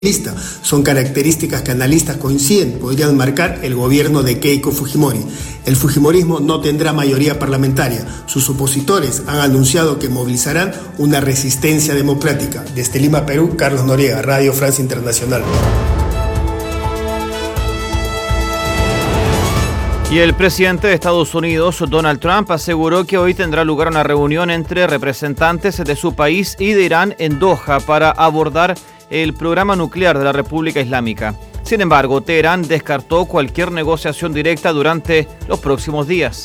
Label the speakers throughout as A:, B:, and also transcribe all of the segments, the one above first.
A: Son características que analistas coinciden podrían marcar el gobierno de Keiko Fujimori. El fujimorismo no tendrá mayoría parlamentaria. Sus opositores han anunciado que movilizarán una resistencia democrática. Desde Lima, Perú, Carlos Noriega, Radio Francia Internacional.
B: Y el presidente de Estados Unidos, Donald Trump, aseguró que hoy tendrá lugar una reunión entre representantes de su país y de Irán en Doha para abordar el programa nuclear de la República Islámica. Sin embargo, Teherán descartó cualquier negociación directa durante los próximos días.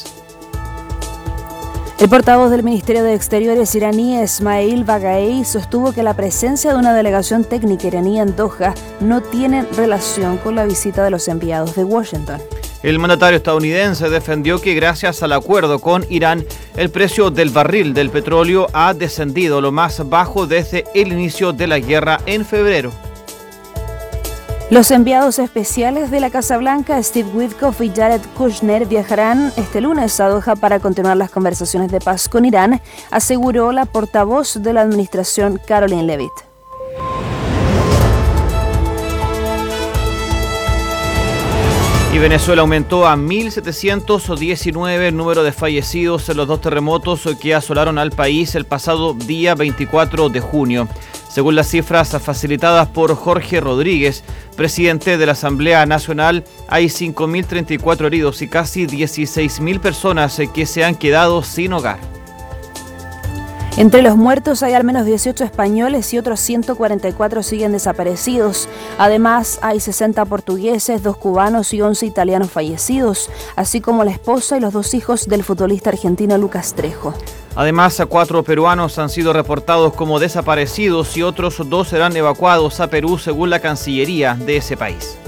C: El portavoz del Ministerio de Exteriores iraní, Esmail Baghaei, sostuvo que la presencia de una delegación técnica iraní en Doha no tiene relación con la visita de los enviados de Washington.
B: El mandatario estadounidense defendió que gracias al acuerdo con Irán, el precio del barril del petróleo ha descendido lo más bajo desde el inicio de la guerra en febrero.
C: Los enviados especiales de la Casa Blanca, Steve Witkoff y Jared Kushner, viajarán este lunes a Doha para continuar las conversaciones de paz con Irán, aseguró la portavoz de la administración, Caroline Leavitt.
B: Y Venezuela aumentó a 1.719 el número de fallecidos en los dos terremotos que asolaron al país el pasado día 24 de junio. Según las cifras facilitadas por Jorge Rodríguez, presidente de la Asamblea Nacional, hay 5.034 heridos y casi 16.000 personas que se han quedado sin hogar.
C: Entre los muertos hay al menos 18 españoles y otros 144 siguen desaparecidos. Además, hay 60 portugueses, 2 cubanos y 11 italianos fallecidos, así como la esposa y los 2 hijos del futbolista argentino Lucas Trejo.
B: Además, 4 peruanos han sido reportados como desaparecidos y otros 2 serán evacuados a Perú, según la Cancillería de ese país.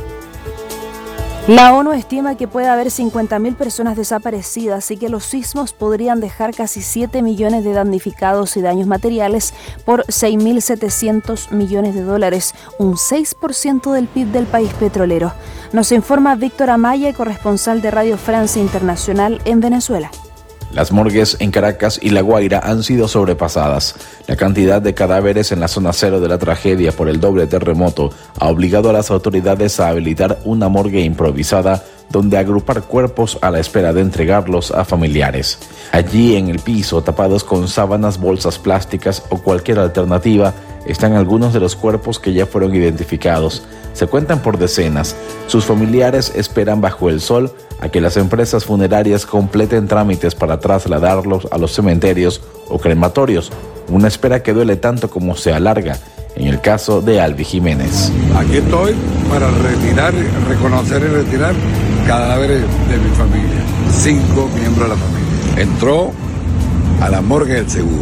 C: La ONU estima que puede haber 50.000 personas desaparecidas y que los sismos podrían dejar casi 7 millones de damnificados y daños materiales por 6.700 millones de dólares, un 6% del PIB del país petrolero. Nos informa Víctor Amaya, corresponsal de Radio Francia Internacional en Venezuela.
D: Las morgues en Caracas y La Guaira han sido sobrepasadas. La cantidad de cadáveres en la zona cero de la tragedia por el doble terremoto ha obligado a las autoridades a habilitar una morgue improvisada donde agrupar cuerpos a la espera de entregarlos a familiares. Allí en el piso, tapados con sábanas, bolsas plásticas o cualquier alternativa, están algunos de los cuerpos que ya fueron identificados. Se cuentan por decenas. Sus familiares esperan bajo el sol a que las empresas funerarias completen trámites para trasladarlos a los cementerios o crematorios. Una espera que duele tanto como se alarga, en el caso de Albi Jiménez.
E: Aquí estoy para reconocer y retirar cadáveres de mi familia. 5 miembros de la familia. Entró a la morgue del seguro.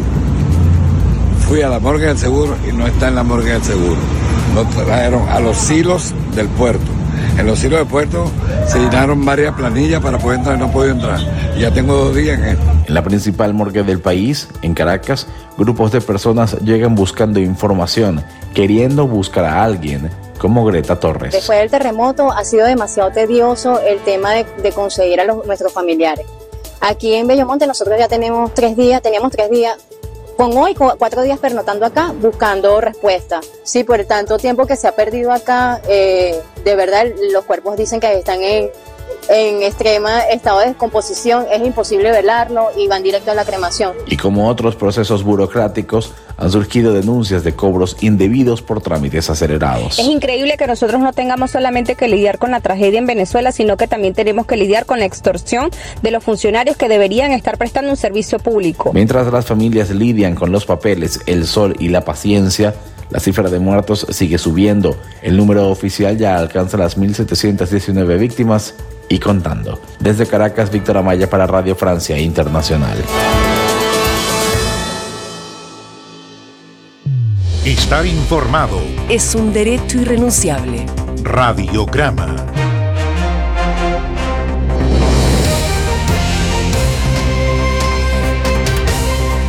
E: Fui a la morgue del seguro y no está en la morgue del seguro. Lo trajeron a los silos del puerto. En los silos del puerto se llenaron varias planillas para poder entrar y no puedo entrar. Ya tengo 2 días en esto.
D: En la principal morgue del país, en Caracas, grupos de personas llegan buscando información, queriendo buscar a alguien, como Greta Torres.
F: Después del terremoto ha sido demasiado tedioso el tema de conseguir a nuestros familiares. Aquí en Bellomonte nosotros ya teníamos 3 días, con hoy 4 días pernotando acá, buscando respuesta. Sí, por tanto tiempo que se ha perdido acá, de verdad los cuerpos dicen que están en extrema estado de descomposición, es imposible velarlo y van directo a la cremación.
D: Y como otros procesos burocráticos, han surgido denuncias de cobros indebidos por trámites acelerados.
G: Es increíble que nosotros no tengamos solamente que lidiar con la tragedia en Venezuela, sino que también tenemos que lidiar con la extorsión de los funcionarios que deberían estar prestando un servicio público. Mientras
D: las familias lidian con los papeles, el sol y la paciencia, la cifra de muertos sigue subiendo. El número oficial ya alcanza las 1.719 víctimas y contando. Desde Caracas, Víctor Amaya para Radio Francia Internacional.
H: Estar informado
I: es un derecho irrenunciable.
H: Radiograma.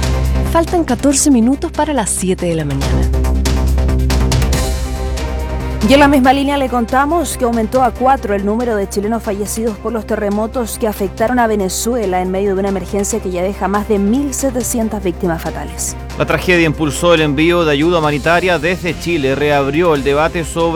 I: Faltan 14 minutos para las 7 de la mañana.
C: Y en la misma línea le contamos que aumentó a 4 el número de chilenos fallecidos por los terremotos que afectaron a Venezuela en medio de una emergencia que ya deja más de 1.700 víctimas fatales.
B: La tragedia impulsó el envío de ayuda humanitaria desde Chile, reabrió el debate sobre